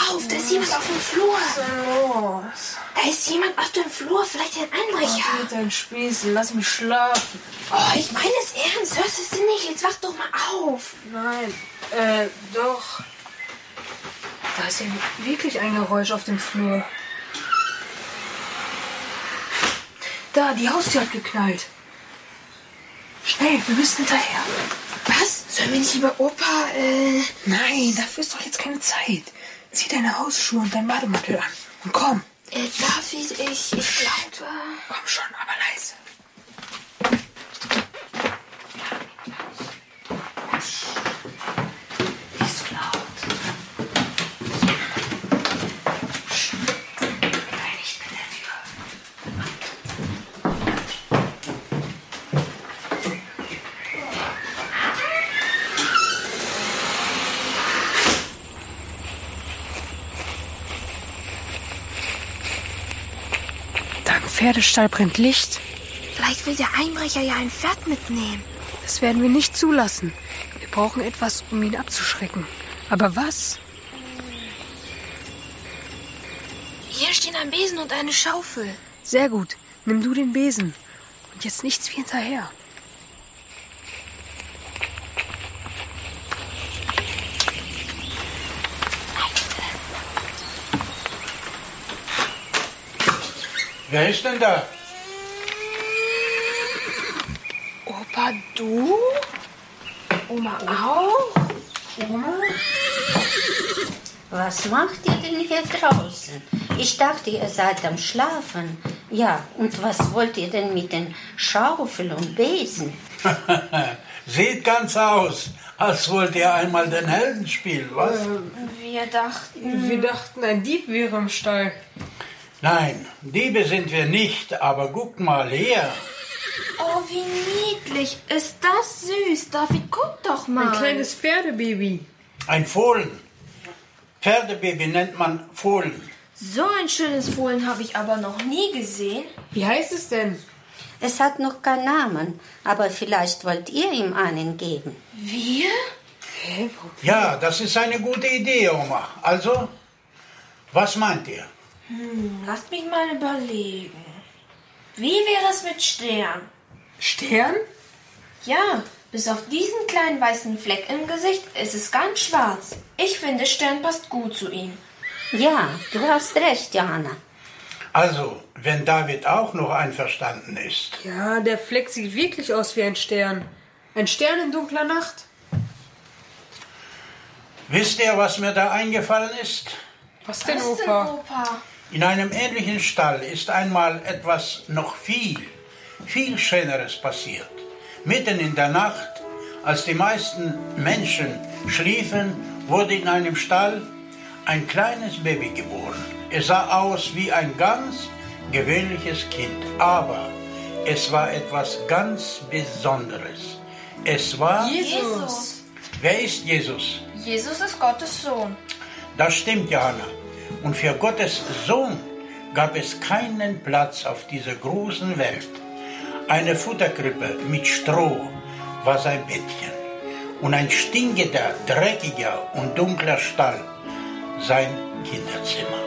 auf, da ist jemand auf dem Flur. Was ist denn los? Da ist jemand auf dem Flur, vielleicht ein Einbrecher. Mit deinen Spießen, lass mich schlafen. Oh, ich meine es ernst, hörst du es denn nicht? Jetzt wach doch mal auf. Nein, doch. Da ist ja wirklich ein Geräusch auf dem Flur. Da, die Haustür hat geknallt. Schnell, wir müssen hinterher. Was? Sollen wir nicht lieber Opa, Nein, dafür ist doch jetzt keine Zeit. Zieh deine Hausschuhe und dein Bademantel an. Und komm. David, ich glaube... Komm schon, aber leise. Nicht so laut. Nein, nicht mit der Tür. Da im Pferdestall brennt Licht. Vielleicht will der Einbrecher ja ein Pferd mitnehmen. Das werden wir nicht zulassen. Wir brauchen etwas, um ihn abzuschrecken. Aber was? Hier stehen ein Besen und eine Schaufel. Sehr gut. Nimm du den Besen. Und jetzt nichts wie hinterher. Wer ist denn da? Opa, du? Oma auch? Oma? Was macht ihr denn hier draußen? Ich dachte, ihr seid am Schlafen. Ja, und was wollt ihr denn mit den Schaufel und Besen? Sieht ganz aus, als wollt ihr einmal den Helden spielen, was? Wir dachten... Wir dachten, ein Dieb wäre im Stall. Nein, Diebe sind wir nicht, aber guckt mal her. Oh, wie niedlich. Ist das süß. David, guck doch mal. Ein kleines Pferdebaby. Ein Fohlen. Pferdebaby nennt man Fohlen. So ein schönes Fohlen habe ich aber noch nie gesehen. Wie heißt es denn? Es hat noch keinen Namen, aber vielleicht wollt ihr ihm einen geben. Wir? Ja, das ist eine gute Idee, Oma. Also, was meint ihr? Lasst mich mal überlegen. Wie wäre es mit Stern? Stern? Ja, bis auf diesen kleinen weißen Fleck im Gesicht ist es ganz schwarz. Ich finde, Stern passt gut zu ihm. Ja, du hast recht, Johanna. Also, wenn David auch noch einverstanden ist. Ja, der Fleck sieht wirklich aus wie ein Stern. Ein Stern in dunkler Nacht. Wisst ihr, was mir da eingefallen ist? Was denn, Was denn, Opa? Opa? In einem ähnlichen Stall ist einmal etwas noch viel Schöneres passiert. Mitten in der Nacht, als die meisten Menschen schliefen, wurde in einem Stall ein kleines Baby geboren. Es sah aus wie ein ganz gewöhnliches Kind, aber es war etwas ganz Besonderes. Es war... Jesus. Wer ist Jesus? Jesus ist Gottes Sohn. Das stimmt, Johanna. Und für Gottes Sohn gab es keinen Platz auf dieser großen Welt. Eine Futterkrippe mit Stroh war sein Bettchen. Und ein stinkender, dreckiger und dunkler Stall sein Kinderzimmer.